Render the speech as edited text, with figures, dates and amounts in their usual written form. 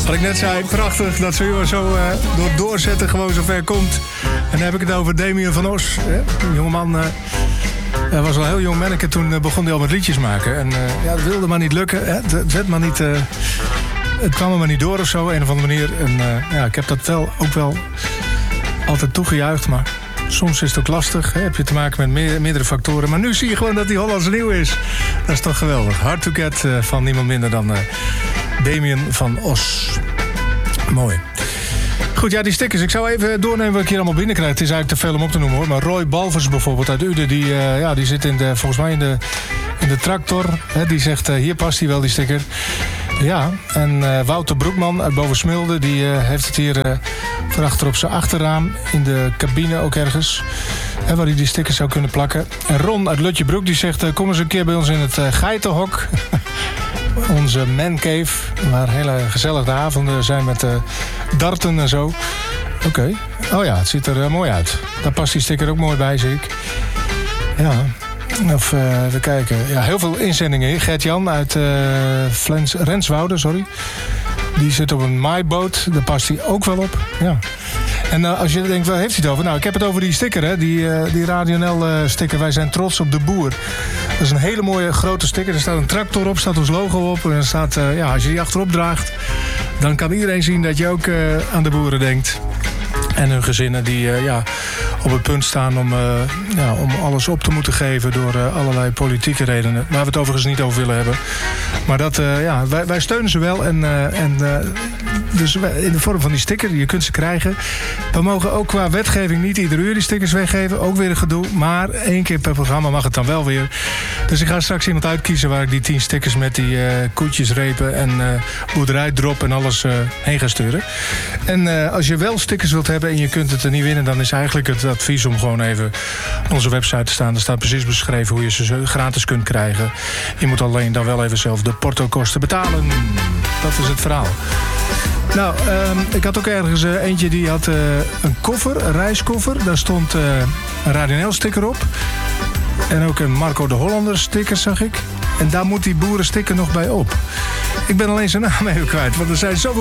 Wat ik net zei, prachtig dat zo door doorzetten gewoon zover komt. En dan heb ik het over Damien van Os. Een jongeman, hij was al heel jong manneke, toen begon hij al met liedjes maken. En het wilde maar niet lukken. Het werd maar niet... het kwam er maar niet door of zo, een of andere manier. En ik heb dat ook wel altijd toegejuicht, maar soms is het ook lastig. Heb je te maken met meerdere factoren. Maar nu zie je gewoon dat die Hollands nieuw is. Dat is toch geweldig. Hard to Get van niemand minder dan Damien van Os. Mooi. Goed, ja, die stickers. Ik zou even doornemen wat ik hier allemaal binnenkrijg. Het is eigenlijk te veel om op te noemen, hoor. Maar Roy Balvers bijvoorbeeld uit Uden, die zit volgens mij in de tractor. Die zegt, hier past hij wel, die sticker. Ja, en Wouter Broekman uit Bovensmilde, die heeft het hier voor achter op zijn achterraam. In de cabine ook ergens. Waar hij die stickers zou kunnen plakken. En Ron uit Lutjebroek, die zegt, kom eens een keer bij ons in het geitenhok. Onze mancave, waar hele gezellige avonden zijn met darten en zo. Oké. Oh ja, het ziet er mooi uit. Daar past die sticker ook mooi bij, zie ik. Ja. Of even kijken. Ja, heel veel inzendingen hier. Gert-Jan uit Renswoude, sorry. Die zit op een maaiboot. Daar past hij ook wel op. Ja. En als je denkt, waar heeft hij het over? Nou, ik heb het over die sticker, hè. Die Radio NL sticker. Wij zijn trots op de boer. Dat is een hele mooie grote sticker. Er staat een tractor op, staat ons logo op. En er staat, als je die achterop draagt, dan kan iedereen zien dat je ook aan de boeren denkt. En hun gezinnen die op het punt staan om alles op te moeten geven door allerlei politieke redenen. Waar we het overigens niet over willen hebben. Maar dat, wij steunen ze wel. Dus in de vorm van die sticker, je kunt ze krijgen. We mogen ook qua wetgeving niet ieder uur die stickers weggeven. Ook weer een gedoe. Maar 1 keer per programma mag het dan wel weer. Dus ik ga straks iemand uitkiezen waar ik die 10 stickers met die koetjesrepen en boerderijdrop en alles heen ga sturen. En als je wel stickers wilt hebben en je kunt het er niet winnen, dan is eigenlijk het advies om gewoon even op onze website te staan. Er staat precies beschreven hoe je ze gratis kunt krijgen. Je moet alleen dan wel even zelf de portokosten betalen. Dat is het verhaal. Nou, ik had ook ergens eentje die had een koffer, een reiskoffer. Daar stond een Radio NL sticker op. En ook een Marco de Hollander sticker, zag ik. En daar moet die boerensticker nog bij op. Ik ben alleen zijn naam even kwijt, want er zijn zoveel